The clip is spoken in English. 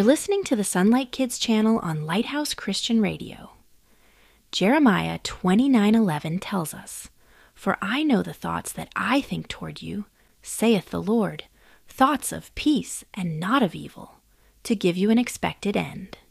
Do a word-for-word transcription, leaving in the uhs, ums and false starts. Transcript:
listening to the Sunlight Kids channel on Lighthouse Christian Radio. Jeremiah twenty-nine eleven tells us, "For I know the thoughts that I think toward you, saith the Lord, thoughts of peace and not of evil, to give you an expected end."